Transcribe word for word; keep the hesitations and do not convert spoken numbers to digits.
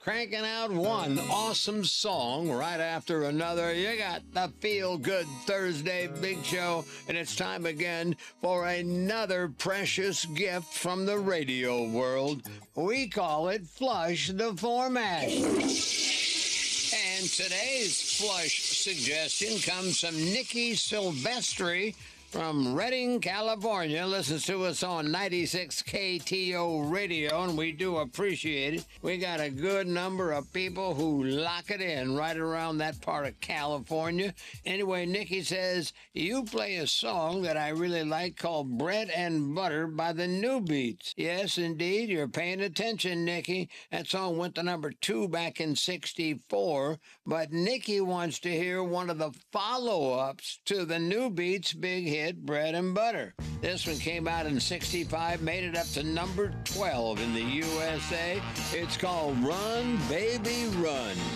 cranking out one awesome song right after another. You got the Feel Good Thursday Big Show, and it's time again for another precious gift from the radio world. We call it Flush the Format. And today's flush suggestion comes from Nikki Silvestri from Redding, California. Listens to us on ninety-six K T O radio, and we do appreciate it. We got a good number of people who lock it in right around that part of California. Anyway, Nikki says, you play a song that I really like called Bread and Butter by the New Beats. Yes, indeed, you're paying attention, Nikki. That song went to number two back in sixty-four, but Nikki wants to hear one of the follow-ups to the New Beats' big hit, Bread and Butter. This one came out in sixty-five, made it up to number twelve in the U S A. It's called Run, Baby, Run.